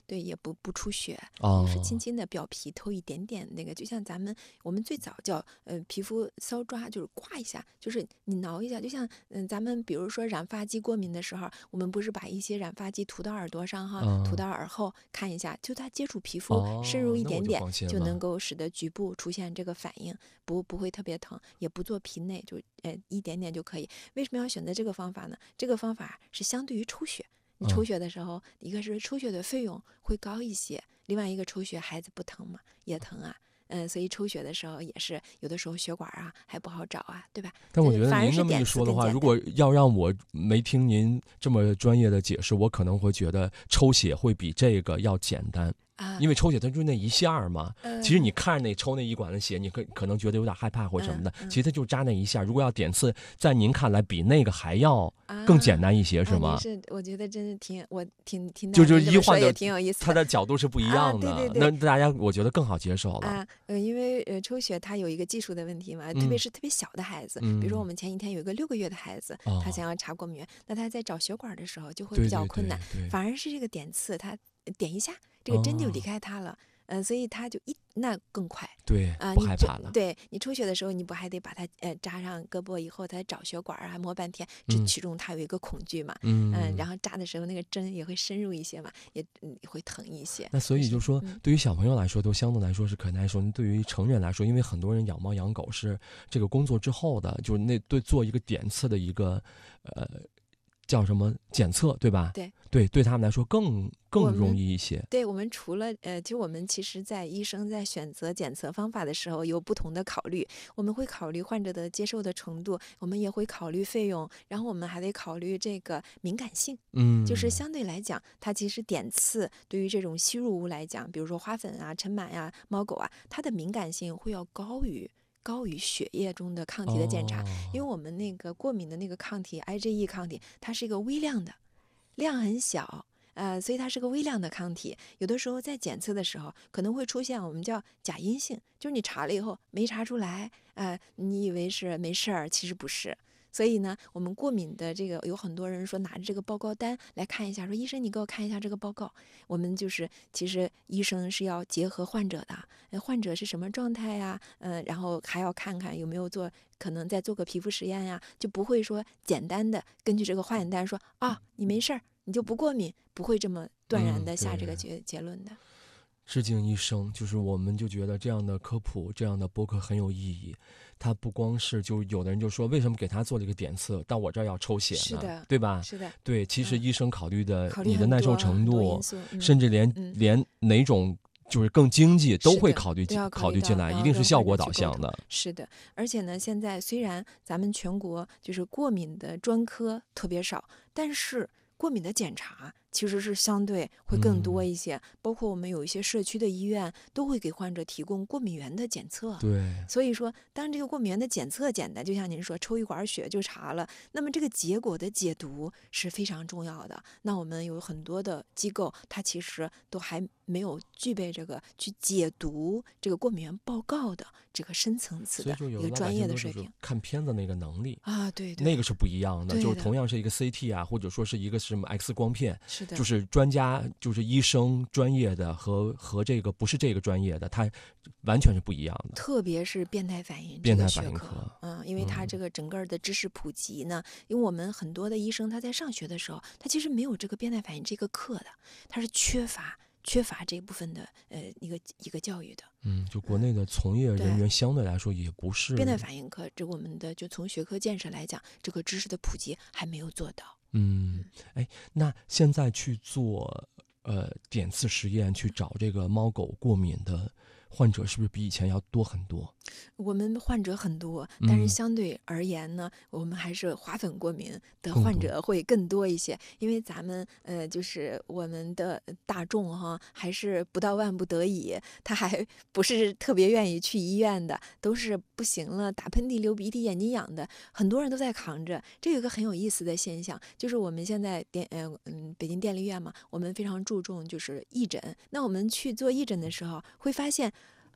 对，也不出血，就是哦轻轻的表皮透一点点那个，就像我们最早叫皮肤搔抓，就是刮一下，就是你挠一下，就像咱们比如说染发剂过敏的时候，我们不是把一些染发剂涂到耳朵上哈，涂到耳后看一下，就它接触皮肤深入一那我点点， 就放心就能了。 够使得局部出现这个反应，不会特别疼，也不做皮内，就一点点就可以。为什么要选择这个方法呢？这个方法是相对于抽血。你抽血的时候，一个是抽血的费用会高一些，另外一个抽血孩子不疼嘛，也疼啊。所以抽血的时候也是有的时候血管啊还不好找啊，对吧？ 但我觉得反而您那么一是点刺说的话， 更简单。 如果要让我没听您这么专业的解释，我可能会觉得抽血会比这个要简单。 啊， 因为抽血它就是那一下嘛，其实你嗯看着那抽那一管的血，你可能觉得有点害怕或者什么的， 嗯其实它就扎那一下。如果要点刺，在您看来比那个还要更简啊单一些，是啊， 吗？ 我觉得真的我听到就是您这么说也医患的挺有意思的他的角度是不一啊， 样的， 对对对那大家我觉得更好接受了。 啊，因为抽血它有一个技术的问题嘛，特别嗯是特别小的孩子，比如说我嗯们前几天有一个6个月的孩子，他想哦， 要查过敏源，那他在找血管的时候就会比对对较困难， 对对反而是这个点刺，他点一下，这个针就离哦， 开他了，所以他就那更快。 对， 啊， 不害怕了。 对你抽血的时候，你不还得把它扎上胳膊以后，再找血管啊，摸半天，这嗯其中它有一个恐惧嘛，然嗯。 后扎的时候那个针也会深入一些嘛，也会疼一些， 那所就是以就说，对于小朋友来说，都相对来说是可耐受；对于成人来说，因为很多人养猫养狗是这个工作之后的，就是那对做一个点刺的一个，呃，叫什么检测，对吧？ 对。 对他们来说更容我们易一些。 对我们除了就我们其实在医生在选择检测方法的时候有不同的考虑，我们会考虑患者的接受的程度，我们也会考虑费用，然后我们还得考虑这个敏感性。就是嗯， 相对来讲，它其实点刺对于这种吸入物来讲，比如说花粉啊、尘螨呀、猫狗啊，它的敏感性会要高于血液中的抗体的检查，因为哦， 我们那个过敏的那个抗体 IgE 抗体，它是一个微量的，量很小。所以它是个微量的抗体，有的时候在检测的时候可能会出现我们叫假阴性，就是你查了以后没查出来，你以为是没事儿，其实不是。所以呢，我们过敏的这个有很多人说拿着这个报告单来看一下，说医生你给我看一下这个报告。我们就是其实医生是要结合患者的，患者是什么状态呀？然后还要看看有没有可能再做个皮肤实验呀，就不会说简单的根据这个化验单说啊你没事儿，你就不过敏，不会这么断然的下这个对。 结论的。 致敬医生，就是我们就觉得这样的科普、这样的播客很有意义。它不光是就有的人就说，为什么给他做了一个点刺，到我这儿要抽血呢？ 是的， 对吧？ 是的， 对，其实医生考虑的考虑你的耐受很多程度， 很多因素， 甚至连嗯， 连哪种就是更经济都是的， 会考虑都要考虑到， 考虑进来， 然一定是后跟患者效果导去沟通。 向的。 是的，而且呢，现在虽然咱们全国就是过敏的专科特别少，但是过敏的检查其实是相对会更多一些，包括我们有一些社区的医院都会给患者提供过敏源的检测。 对， 所以说，当这个过敏源的检测简单，就像您说，抽一管血就查了，那么这个结果的解读是非常重要的。那我们有很多的机构，它其实都还没有具备这个去解读这个过敏源报告的这个深层次所以的一个就有的老百专业姓都是的水平看片子那个能力。 啊。对对那个是不一样的，就是对的， 同样是一个 CT 啊，或者说是一个什么 X 光片， 是的， 就是专家，就是医生专业的和这个不是这个专业的，它完全是不一样的。 特别是变态反应这变态个学科， 反应科， 因为它这个整个的知识普及呢，因为我们很多的医生他在上学的时候，他其实没有这个变态反应这个课的，他是缺乏这部分的一个教育的。 就国内的从业人对员相对来说也不变态是， 反应课，这我们的就从学科建设来讲，这个知识的普及还没有做到。 哎，那现在去做点刺实验，去找这个猫狗过敏的患者，是不是比以前要多很多？ 我们患者很多，但是相对而言呢，我们还是花粉过敏的患更多者会更多一些，因为咱们就是我们的大众哈，还是不到万不得已，他还不是特别愿意去医院的，都是不行了，打喷嚏、流鼻涕、眼睛痒的，很多人都在扛着。这有一个很有意思的现象，就是我们现在北京电力院嘛，我们非常注重就是义诊。那我们去做义诊的时候，会发现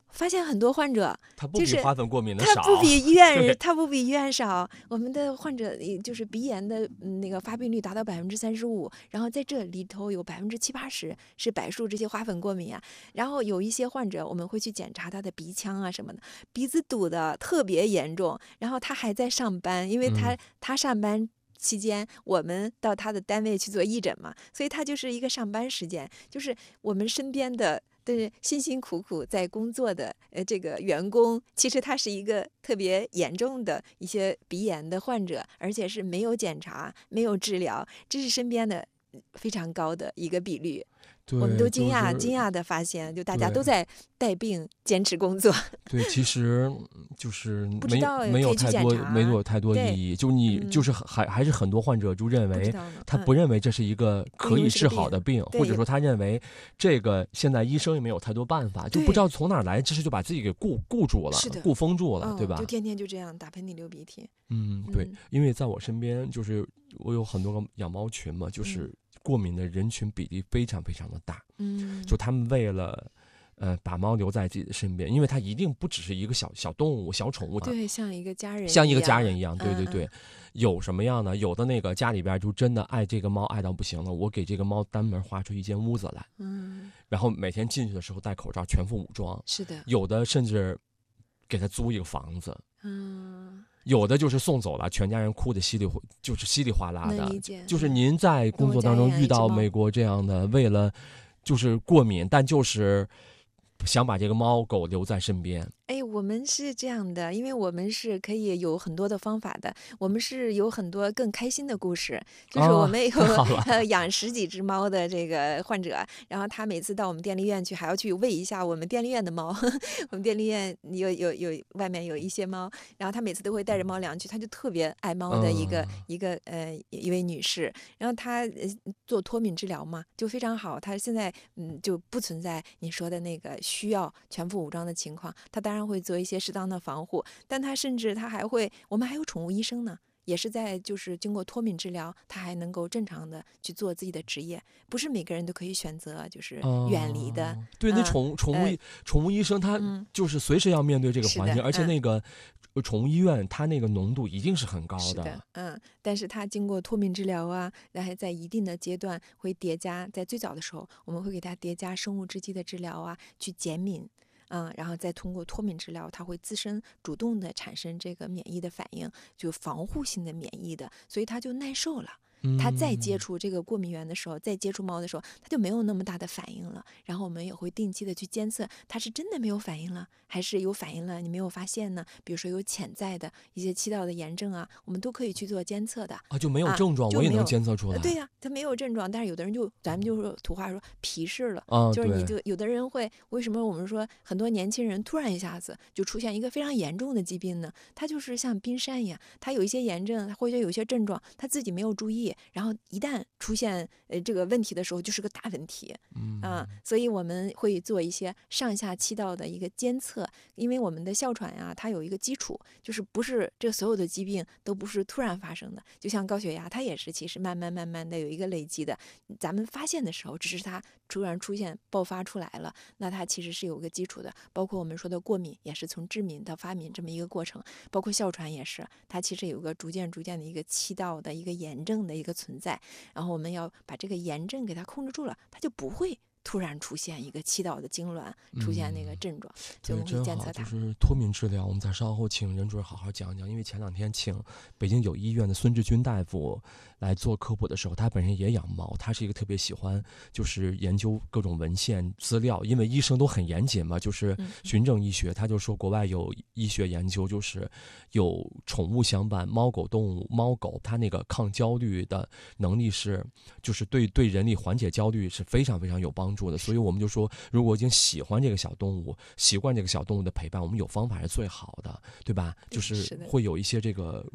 发现很多患者它不就是比花粉过敏的少， 它不比医院对它不比医院少。我们的患者就是鼻炎的那个发病率达到35%，然后在这里头有70%-80%是柏树这些花粉过敏啊。然后有一些患者我们会去检查他的鼻腔啊什么的，鼻子堵的特别严重，然后他还在上班，因为他上班期间，我们到他的单位去做义诊嘛，所以他就是一个上班时间，就是我们身边的辛辛苦苦在工作的这个员工，其实他是一个特别严重的一些鼻炎的患者，而且是没有检查、没有治疗，这是身边的非常高的一个比率。 对， 我们都惊就是讶的发现，就大家对都在带病坚持工作。 对，其实就是不知道没有可以去太多检查意对义。就你就是还是很多患者就认为不知道呢， 他不认为这是一个可以治好的病， 对或者说他认为这个现在医生也没有太多办法，就不知道从哪儿来知识就把自己给固住了是的， 固封住了，对吧？ 就天天就这样打喷嚏流鼻涕。 对，因为在我身边就是我有很多个养猫群嘛，就是过敏的人群比例非常非常的大。就他们为了把猫留在自己的身边，因为它一定不只是一个小动物、小宠物， 对，像一个家人一样。对对对，有什么样呢？有的那个家里边就真的爱这个猫爱到不行了，我给这个猫单门划出一间屋子来，然后每天进去的时候戴口罩，全副武装。 是的， 有的甚至给他租一个房子，有的就是送走了，全家人哭得稀里哗啦的。就是您在工作当中遇到美国这样的，为了就是过敏，但就是想把这个猫狗留在身边。 我们是这样的，因为我们是可以有很多的方法的，我们是有很多更开心的故事，就是我们有养10几只猫的这个患者，然后他每次到我们电力院去，还要去喂一下我们电力院的猫。我们电力院有外面有一些猫，然后他每次都会带着猫粮去，他就特别爱猫的一位女士，然后她做脱敏治疗嘛，就非常好，她现在就不存在你说的那个需要全副武装的情况，她当然会做一些适当的防护，但他甚至他还会，我们还有宠物医生呢，也是在就是经过脱敏治疗，他还能够正常的去做自己的职业，不是每个人都可以选择就是远离的。 对，那宠物医生他就是随时要面对这个环境，而且那个宠物医院它那个浓度一定是很高的。 是的，但是它经过脱敏治疗啊，然后在一定的阶段会叠加，在最早的时候我们会给它叠加生物制剂的治疗啊，去减敏。然后再通过脱敏治疗，它会自身主动的产生这个免疫的反应，就防护性的免疫的，所以它就耐受了。它再接触这个过敏源的时候，再接触猫的时候，它就没有那么大的反应了。然后我们也会定期的去监测，它是真的没有反应了，还是有反应了你没有发现呢？比如说有潜在的一些气道的炎症啊，我们都可以去做监测的。 就没有症状，我也能监测出来。 对呀，它没有症状，但是有的人咱们就是土话说皮实了，就是你就有的人会，为什么我们说很多年轻人突然一下子就出现一个非常严重的疾病呢？他就是像冰山一样，他有一些炎症或者有些症状，他自己没有注意。然后一旦出现这个问题的时候，就是个大问题。所以我们会做一些上下气道的一个监测，因为我们的哮喘啊，它有一个基础，就是不是这所有的疾病都不是突然发生的，就像高血压，它也是其实慢慢的有一个累积的。咱们发现的时候，只是它突然出现爆发出来了，那它其实是有个基础的。包括我们说的过敏，也是从致敏到发敏这么一个过程，包括哮喘也是，它其实有个逐渐的一个气道的一个炎症的一个存在，然后我们要把这个炎症给它控制住了，它就不会突然出现一个气道的痉挛，出现那个症状，所以我们会监测它。 就是脱敏治疗，我们再稍后请任主任好好讲讲。因为前2天请北京友医院的孙志军大夫来做科普的时候，他本身也养猫，他是一个特别喜欢就是研究各种文献资料，因为医生都很严谨嘛，就是循证医学。他就说国外有医学研究，就是有宠物相伴，猫狗动物，猫狗它那个抗焦虑的能力是，就是对人力缓解焦虑是非常非常有帮助的。所以我们就说，如果已经喜欢这个小动物，习惯这个小动物的陪伴，我们有方法是最好的，对吧？就是会有一些这个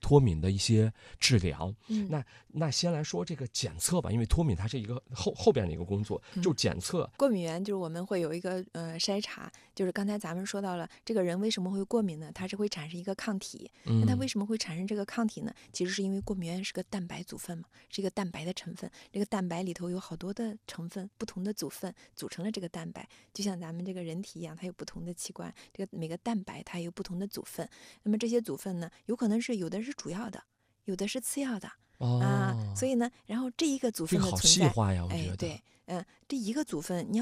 脱敏的一些治疗。 嗯那先来说这个检测吧，因为脱敏它是一个后边的一个工作，就检测。 过敏源就是我们会有一个筛查，就是刚才咱们说到了，这个人为什么会过敏呢？它是会产生一个抗体。那它为什么会产生这个抗体呢？其实是因为过敏源是个蛋白组分嘛，是一个蛋白的成分。这个蛋白里头有好多的成分，不同的组分组成了这个蛋白，就像咱们这个人体一样，它有不同的器官，这个每个蛋白它有不同的组分。那么这些组分呢，有可能是有的是主要的，有的是次要的。所以呢，然后这一个组这个好分的存在， 细化呀，我觉得。 对，这一个组分，你